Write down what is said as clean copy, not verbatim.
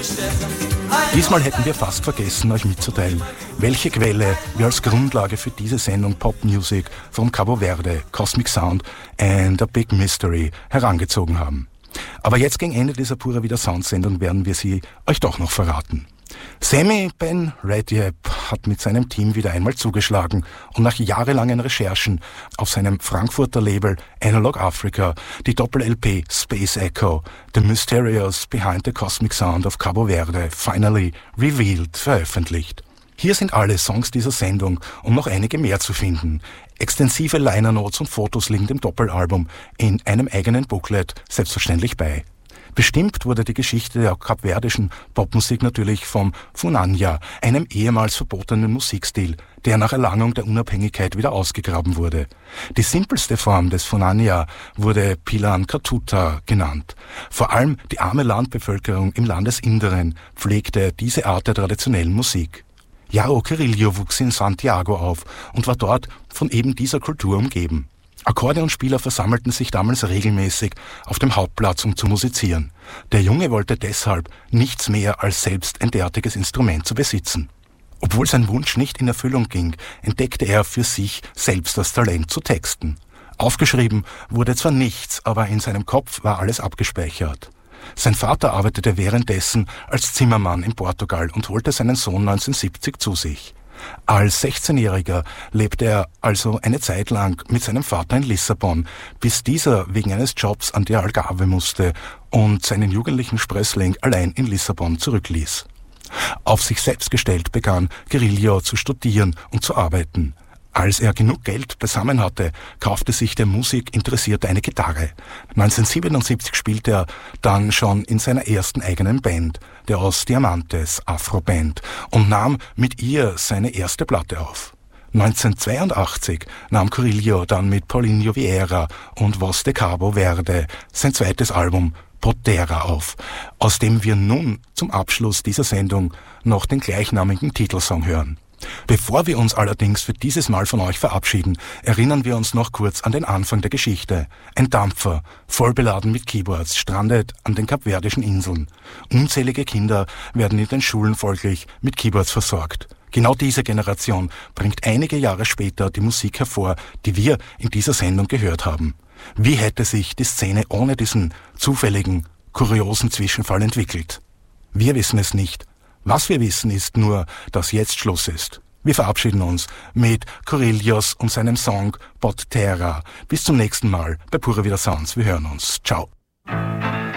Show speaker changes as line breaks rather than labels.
Diesmal hätten wir fast vergessen, euch mitzuteilen, welche Quelle wir als Grundlage für diese Sendung Pop Music von Cabo Verde, Cosmic Sound and a Big Mystery herangezogen haben. Aber jetzt gegen Ende dieser Pura Vida Sound Sendung werden wir sie euch doch noch verraten. Sammy Ben Redjeb hat mit seinem Team wieder einmal zugeschlagen und nach jahrelangen Recherchen auf seinem Frankfurter Label Analog Africa die Doppel-LP Space Echo, The Mysterious Behind the Cosmic Sound of Cabo Verde, finally revealed, veröffentlicht. Hier sind alle Songs dieser Sendung und noch einige mehr zu finden. Extensive Liner Notes und Fotos liegen dem Doppelalbum in einem eigenen Booklet selbstverständlich bei. Bestimmt wurde die Geschichte der kapverdischen Popmusik natürlich vom Funanya, einem ehemals verbotenen Musikstil, der nach Erlangung der Unabhängigkeit wieder ausgegraben wurde. Die simpelste Form des Funanya wurde Pilan Katuta genannt. Vor allem die arme Landbevölkerung im Landesinneren pflegte diese Art der traditionellen Musik. Yao Cirillo wuchs in Santiago auf und war dort von eben dieser Kultur umgeben. Akkordeonspieler versammelten sich damals regelmäßig auf dem Hauptplatz, um zu musizieren. Der Junge wollte deshalb nichts mehr als selbst ein derartiges Instrument zu besitzen. Obwohl sein Wunsch nicht in Erfüllung ging, entdeckte er für sich selbst das Talent zu texten. Aufgeschrieben wurde zwar nichts, aber in seinem Kopf war alles abgespeichert. Sein Vater arbeitete währenddessen als Zimmermann in Portugal und holte seinen Sohn 1970 zu sich. Als 16-Jähriger lebte er also eine Zeit lang mit seinem Vater in Lissabon, bis dieser wegen eines Jobs an die Algarve musste und seinen jugendlichen Sprössling allein in Lissabon zurückließ. Auf sich selbst gestellt begann Cirillo zu studieren und zu arbeiten. Als er genug Geld beisammen hatte, kaufte sich der Musikinteressierte eine Gitarre. 1977 spielte er dann schon in seiner ersten eigenen Band, der Os Diamantes Afro-Band, und nahm mit ihr seine erste Platte auf. 1982 nahm Cirillo dann mit Paulinho Vieira und Voz de Cabo Verde sein zweites Album Potera auf, aus dem wir nun zum Abschluss dieser Sendung noch den gleichnamigen Titelsong hören. Bevor wir uns allerdings für dieses Mal von euch verabschieden, erinnern wir uns noch kurz an den Anfang der Geschichte. Ein Dampfer, voll beladen mit Keyboards, strandet an den kapverdischen Inseln. Unzählige Kinder werden in den Schulen folglich mit Keyboards versorgt. Genau diese Generation bringt einige Jahre später die Musik hervor, die wir in dieser Sendung gehört haben. Wie hätte sich die Szene ohne diesen zufälligen, kuriosen Zwischenfall entwickelt? Wir wissen es nicht. Was wir wissen, ist nur, dass jetzt Schluss ist. Wir verabschieden uns mit Cirillos und seinem Song Pot Terra. Bis zum nächsten Mal bei Pura Vida Sounds. Wir hören uns. Ciao.